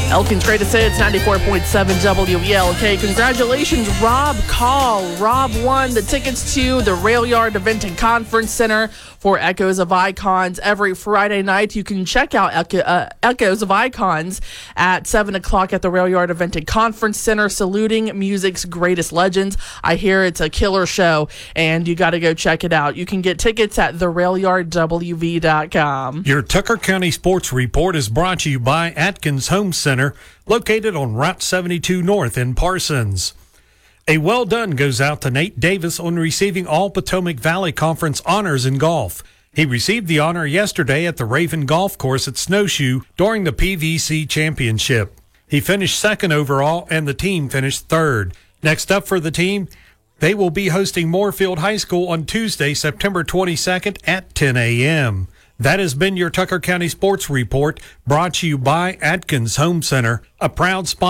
Elkin's Greatest Hits, 94.7 WELK. Congratulations, Rob Call. Rob won the tickets to the Rail Yard Event and Conference Center for Echoes of Icons every Friday night. You can check out Echoes of Icons at 7 o'clock at the Rail Yard Event and Conference Center, saluting music's greatest legends. I hear it's a killer show, and you got to go check it out. You can get tickets at therailyardwv.com. Your Tucker County Sports Report is brought to you by Atkins Home Center, located on Route 72 North in Parsons. A well done goes out to Nate Davis on receiving all Potomac Valley Conference honors in golf. He received the honor yesterday at the Raven Golf Course at Snowshoe during the PVC Championship. He finished second overall, and the team finished third. Next up for the team, they will be hosting Moorfield High School on Tuesday, September 22nd at 10 a.m. That has been your Tucker County Sports Report, brought to you by Atkins Home Center, a proud sponsor